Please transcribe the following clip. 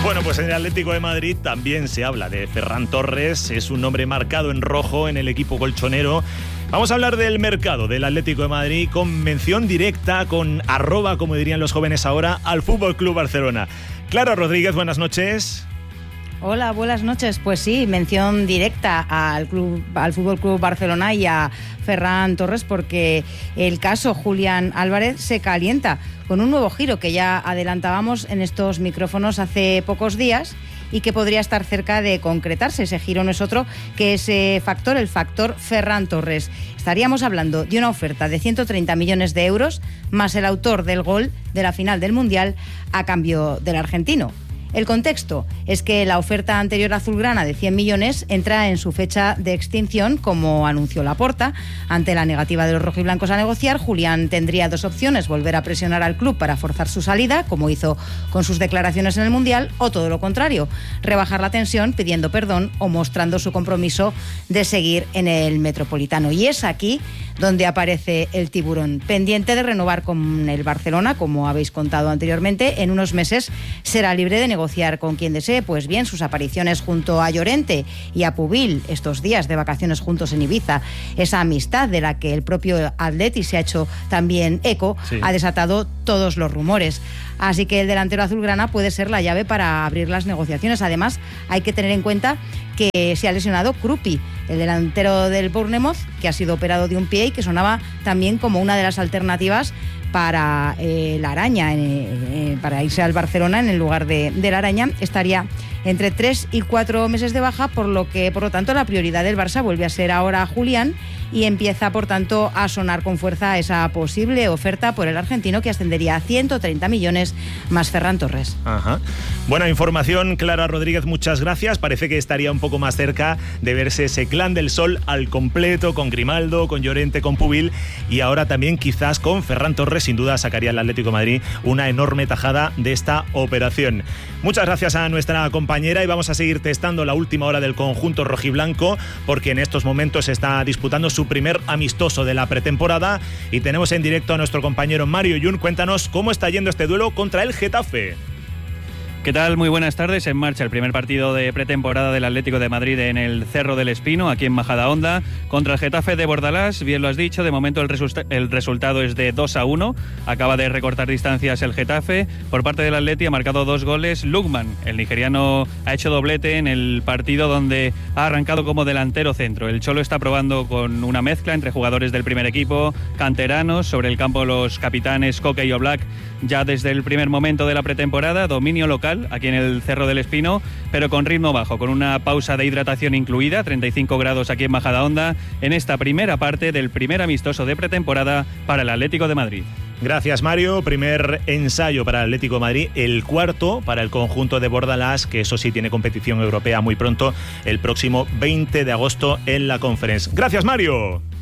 Bueno, pues en el Atlético de Madrid también se habla de Ferran Torres, es un nombre marcado en rojo en el equipo colchonero. Vamos a hablar del mercado del Atlético de Madrid con mención directa, con arroba, como dirían los jóvenes ahora, al Fútbol Club Barcelona. Clara Rodríguez, buenas noches. Hola, buenas noches. Pues sí, mención directa al Fútbol Club Barcelona y a Ferran Torres, porque el caso Julián Álvarez se calienta con un nuevo giro que ya adelantábamos en estos micrófonos hace pocos días y que podría estar cerca de concretarse. Ese giro no es otro que ese factor, el factor Ferran Torres. Estaríamos hablando de una oferta de 130 millones de euros más el autor del gol de la final del Mundial a cambio del argentino. El contexto es que la oferta anterior azulgrana de 100 millones entra en su fecha de extinción, como anunció Laporta. Ante la negativa de los rojiblancos a negociar, Julián tendría dos opciones: volver a presionar al club para forzar su salida, como hizo con sus declaraciones en el Mundial, o todo lo contrario, rebajar la tensión pidiendo perdón o mostrando su compromiso de seguir en el Metropolitano. Y es aquí donde aparece el tiburón, pendiente de renovar con el Barcelona, como habéis contado anteriormente. En unos meses será libre de negociar con quien desee. Pues bien, sus apariciones junto a Llorente y a Pubil estos días de vacaciones juntos en Ibiza, esa amistad de la que el propio Atleti se ha hecho también eco, sí, ha desatado todos los rumores. Así que el delantero azulgrana puede ser la llave para abrir las negociaciones. Además, hay que tener en cuenta que se ha lesionado Krupi, el delantero del Bournemouth, que ha sido operado de un pie y que sonaba también como una de las alternativas para la Araña, para irse al Barcelona en el lugar de la Araña. Estaría entre 3 y 4 meses de baja, por lo tanto, la prioridad del Barça vuelve a ser ahora Julián y empieza, por tanto, a sonar con fuerza esa posible oferta por el argentino, que ascendería a 130 millones más Ferran Torres. Ajá. Buena información, Clara Rodríguez, muchas gracias. Parece que estaría un poco más cerca de verse ese clan del Sol al completo, con Grimaldo, con Llorente, con Pubil y ahora también quizás con Ferran Torres. Sin duda sacaría el Atlético de Madrid una enorme tajada de esta operación. Muchas gracias a nuestra compañera y vamos a seguir testando la última hora del conjunto rojiblanco, porque en estos momentos está disputando su primer amistoso de la pretemporada y tenemos en directo a nuestro compañero Mario Yun. Cuéntanos cómo está yendo este duelo contra el Getafe. ¿Qué tal? Muy buenas tardes. En marcha el primer partido de pretemporada del Atlético de Madrid en el Cerro del Espino, aquí en Majadahonda, contra el Getafe de Bordalás. Bien lo has dicho, de momento el resultado es de 2-1. Acaba de recortar distancias el Getafe. Por parte del Atleti ha marcado 2 goles Lukman. El nigeriano ha hecho doblete en el partido donde ha arrancado como delantero centro. El Cholo está probando con una mezcla entre jugadores del primer equipo, canteranos, sobre el campo los capitanes Coque y Oblak ya desde el primer momento de la pretemporada, dominio local aquí en el Cerro del Espino, pero con ritmo bajo, con una pausa de hidratación incluida, 35 grados aquí en Majadahonda, en esta primera parte del primer amistoso de pretemporada para el Atlético de Madrid. Gracias, Mario. Primer ensayo para el Atlético de Madrid, el cuarto para el conjunto de Bordalás, que eso sí tiene competición europea muy pronto, el próximo 20 de agosto en la Conference. Gracias, Mario.